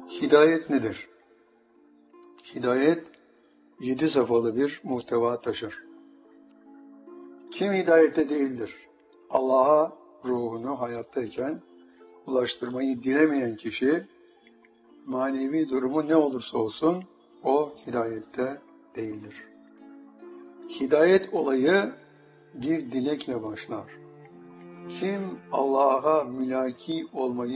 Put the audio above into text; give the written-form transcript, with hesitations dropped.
Hidayet nedir? Hidayet 7 safhalı bir muhteva taşır. Kim hidayette değildir? Allah'a ruhunu hayattayken ulaştırmayı dilemeyen kişi, manevi durumu ne olursa olsun o hidayette değildir. Hidayet olayı bir dilekle başlar. Kim Allah'a mülaki olmayı